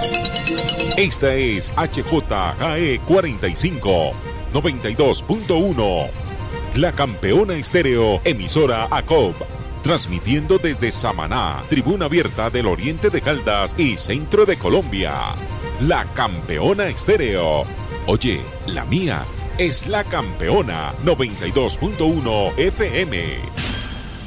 Esta es HJGE 45, 92.1. La Campeona Estéreo, emisora ACOB. Transmitiendo desde Samaná, Tribuna Abierta del Oriente de Caldas y Centro de Colombia. La Campeona Estéreo. Oye, la mía es La Campeona 92.1 FM.